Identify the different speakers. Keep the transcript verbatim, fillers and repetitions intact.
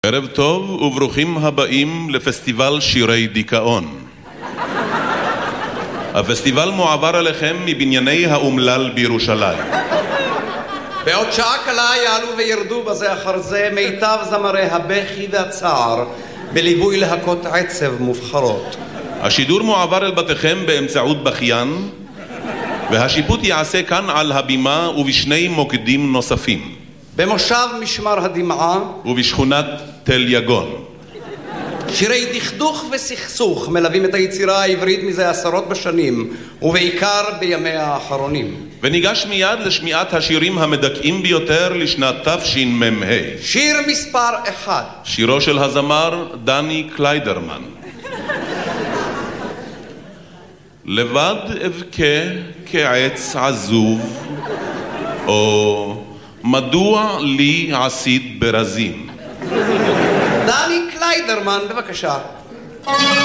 Speaker 1: ערב טוב וברוכים הבאים לפסטיבל שירי דיכאון. הפסטיבל מועבר אליכם מבנייני האומלל בירושלים.
Speaker 2: בעוד שעה קלה יעלו וירדו בזה אחר זה מיטב זמרי הבכי והצער בליווי להקות עצב מובחרות.
Speaker 1: השידור מועבר אל בתיכם באמצעות בכיין, והשיפוט יעשה כאן על הבימה ובשני מוקדים נוספים.
Speaker 2: במושב משמר הדמעה
Speaker 1: ובשכונת תל יגון.
Speaker 2: שירי דכדוך וסכסוך מלווים את היצירה העברית מזה עשרות בשנים, ובעיקר בימיה האחרונים.
Speaker 1: וניגש מיד לשמיעת השירים המדכאים ביותר לשנת תשמ"ה.
Speaker 2: שיר מספר אחד.
Speaker 1: שירו של הזמר דני קליידרמן. לבד אבכה כעץ עזוב, או מדוע לי עשית ברזים.
Speaker 2: דני קליידרמן, בבקשה.